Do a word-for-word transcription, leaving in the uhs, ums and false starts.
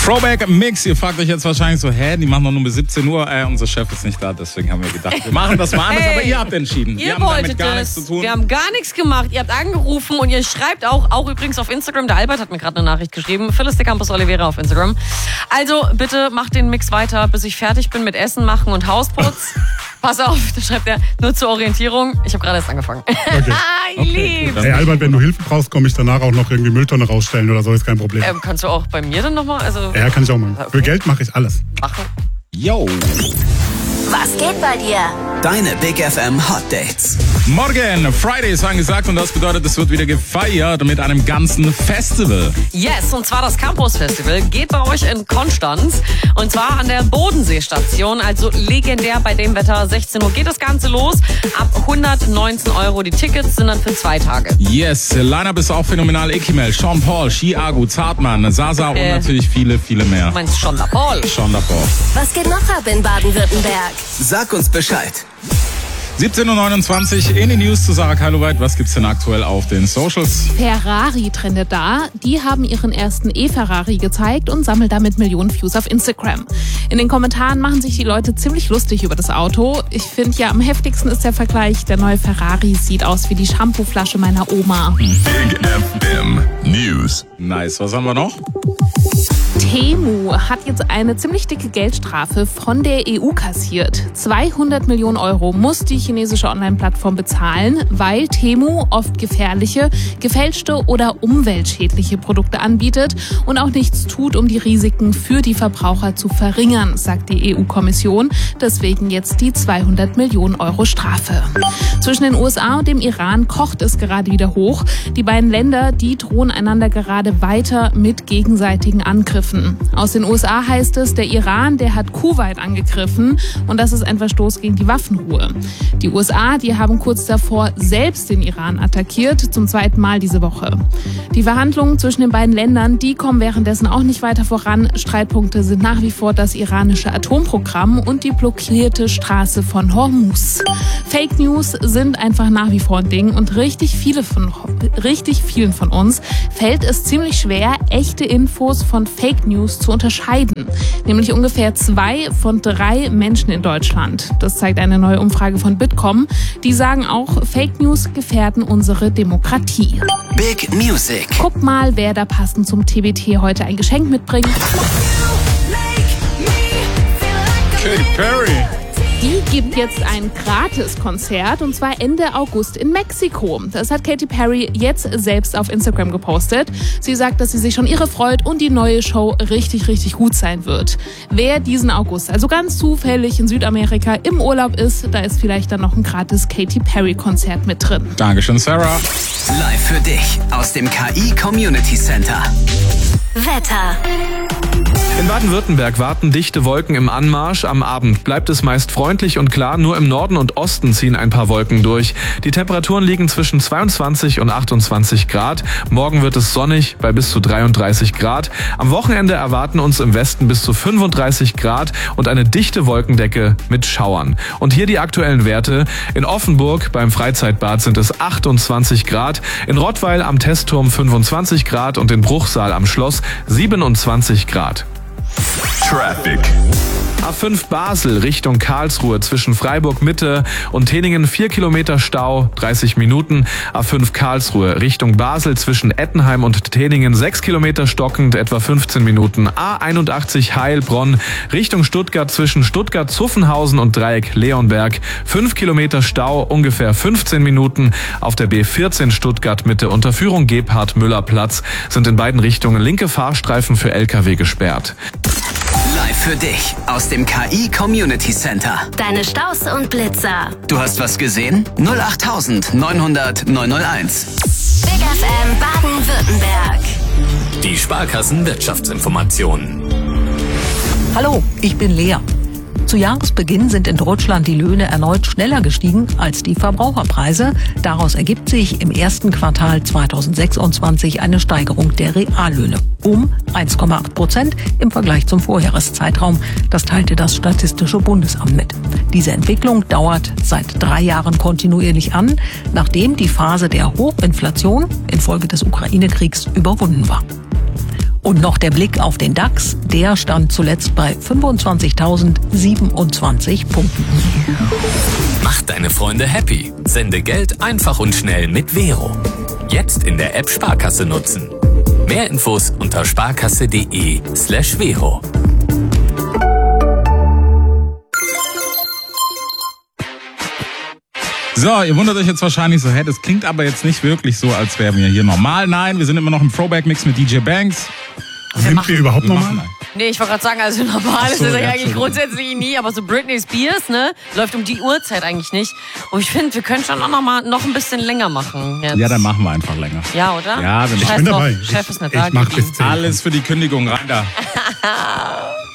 Throwback Mix. Ihr fragt euch jetzt wahrscheinlich so, hä, die machen doch nur bis siebzehn Uhr. Äh, unser Chef ist nicht da, deswegen haben wir gedacht, wir machen das mal anders. Hey, aber ihr habt entschieden. Ihr wir haben wolltet damit gar das. nichts zu tun. Wir haben gar nichts gemacht. Ihr habt angerufen und ihr schreibt auch, auch übrigens auf Instagram. Der Albert hat mir gerade eine Nachricht geschrieben. Phyllis de Campos Oliveira auf Instagram. Also bitte macht den Mix weiter, bis ich fertig bin mit Essen machen und Hausputz. Pass auf, da schreibt er, nur zur Orientierung. Ich habe gerade erst angefangen. Okay. ich lieb's. Hey Albert, wenn du Hilfe brauchst, komme ich danach auch noch irgendwie Mülltonne rausstellen oder so, ist kein Problem. Ähm, kannst du auch bei mir dann nochmal? Also, ja, kann ich auch machen. okay. Für Geld mache ich alles. Machen. Yo. Was geht bei dir? Deine Big F M Hot Dates. Morgen, Friday ist angesagt und das bedeutet, es wird wieder gefeiert mit einem ganzen Festival. Yes, und zwar das Campus Festival geht bei euch in Konstanz und zwar an der Bodenseestation, also legendär bei dem Wetter. sechzehn Uhr geht das Ganze los, ab hundertneunzehn Euro. Die Tickets sind dann für zwei Tage. Yes, Line-Up ist auch phänomenal. Ekimel, Sean Paul, Chiago, Zartmann, Sasa Äh. und natürlich viele, viele mehr. Du meinst schon da Paul. Sean Paul. Was geht noch ab in Baden-Württemberg? Sag uns Bescheid. siebzehn Uhr neunundzwanzig in den News zu Sarah Kaloweit. Was gibt's denn aktuell auf den Socials? Ferrari trendet da. Die haben ihren ersten E-Ferrari gezeigt und sammeln damit Millionen Views auf Instagram. In den Kommentaren machen sich die Leute ziemlich lustig über das Auto. Ich finde ja, am heftigsten ist der Vergleich. Der neue Ferrari sieht aus wie die Shampooflasche meiner Oma. Big F M News. Nice, was haben wir noch? Temu hat jetzt eine ziemlich dicke Geldstrafe von der E U kassiert. zweihundert Millionen Euro muss die chinesische Online-Plattform bezahlen, weil Temu oft gefährliche, gefälschte oder umweltschädliche Produkte anbietet und auch nichts tut, um die Risiken für die Verbraucher zu verringern, sagt die E U-Kommission. Deswegen jetzt die zweihundert Millionen Euro Strafe. Zwischen den U S A und dem Iran kocht es gerade wieder hoch. Die beiden Länder, die drohen einander gerade weiter mit gegenseitigen Angriffen. Aus den U S A heißt es, der Iran, der hat Kuwait angegriffen und das ist ein Verstoß gegen die Waffenruhe. Die U S A, die haben kurz davor selbst den Iran attackiert, zum zweiten Mal diese Woche. Die Verhandlungen zwischen den beiden Ländern, die kommen währenddessen auch nicht weiter voran. Streitpunkte sind nach wie vor das iranische Atomprogramm und die blockierte Straße von Hormuz. Fake News sind einfach nach wie vor ein Ding und richtig viele von, richtig vielen von uns fällt es ziemlich schwer, echte Infos von Fake News zu unterscheiden. Nämlich ungefähr zwei von drei Menschen in Deutschland. Das zeigt eine neue Umfrage von Bitkom. Die sagen auch, Fake News gefährden unsere Demokratie. Big Music. Guck mal, wer da passend zum T B T heute ein Geschenk mitbringt. Katy Perry. Die gibt jetzt ein Gratiskonzert und zwar Ende August in Mexiko. Das hat Katy Perry jetzt selbst auf Instagram gepostet. Sie sagt, dass sie sich schon irre freut und die neue Show richtig, richtig gut sein wird. Wer diesen August also ganz zufällig in Südamerika im Urlaub ist, da ist vielleicht dann noch ein gratis Katy Perry Konzert mit drin. Dankeschön, Sarah. Live für dich aus dem K I Community Center. Wetter. In Baden-Württemberg warten dichte Wolken im Anmarsch. Am Abend bleibt es meist freundlich und klar. Nur im Norden und Osten ziehen ein paar Wolken durch. Die Temperaturen liegen zwischen zweiundzwanzig und achtundzwanzig Grad. Morgen wird es sonnig bei bis zu dreiunddreißig Grad. Am Wochenende erwarten uns im Westen bis zu fünfunddreißig Grad und eine dichte Wolkendecke mit Schauern. Und hier die aktuellen Werte. In Offenburg beim Freizeitbad sind es achtundzwanzig Grad. In Rottweil am Testturm fünfundzwanzig Grad und in Bruchsal am Schloss siebenundzwanzig Grad. Traffic. A fünf Basel Richtung Karlsruhe zwischen Freiburg Mitte und Teningen vier Kilometer Stau, dreißig Minuten. A fünf Karlsruhe Richtung Basel zwischen Ettenheim und Teningen sechs Kilometer stockend, etwa fünfzehn Minuten. A einundachtzig Heilbronn Richtung Stuttgart zwischen Stuttgart-Zuffenhausen und Dreieck Leonberg fünf Kilometer Stau, ungefähr fünfzehn Minuten. Auf der B vierzehn Stuttgart Mitte unter Führung Gebhard-Müller-Platz sind in beiden Richtungen linke Fahrstreifen für L K W gesperrt. Live für dich aus dem K I Community Center. Deine Staus und Blitzer. Du hast was gesehen? null acht neun hundert neun null eins. Big F M Baden-Württemberg. Die Sparkassen Wirtschaftsinformationen. Hallo, ich bin Lea. Zu Jahresbeginn sind in Deutschland die Löhne erneut schneller gestiegen als die Verbraucherpreise. Daraus ergibt sich im ersten Quartal zweitausendsechsundzwanzig eine Steigerung der Reallöhne um eins Komma acht Prozent im Vergleich zum Vorjahreszeitraum. Das teilte das Statistische Bundesamt mit. Diese Entwicklung dauert seit drei Jahren kontinuierlich an, nachdem die Phase der Hochinflation infolge des Ukraine-Kriegs überwunden war. Und noch der Blick auf den DAX. Der stand zuletzt bei fünfundzwanzigtausendsiebenundzwanzig Punkten. Mach deine Freunde happy. Sende Geld einfach und schnell mit Vero. Jetzt in der App Sparkasse nutzen. Mehr Infos unter sparkasse.de slash Vero. So, ihr wundert euch jetzt wahrscheinlich so, hä, das klingt aber jetzt nicht wirklich so, als wären wir hier normal. Nein, wir sind immer noch im Throwback-Mix mit D J Banks. Sind wir, wir überhaupt wir normal? machen, Nee, ich wollte gerade sagen, also normal so, ist das ja, eigentlich grundsätzlich nie, aber so Britney Spears, ne, läuft um die Uhrzeit eigentlich nicht. Und ich finde, wir können schon auch noch mal noch ein bisschen länger machen jetzt. Ja, dann machen wir einfach länger. Ja, oder? Ja, wir Scheiß machen. Ich bin drauf, dabei. Chef ist nicht da. Ich mach gib ihm. bis zehn. Alles für die Kündigung, rein da.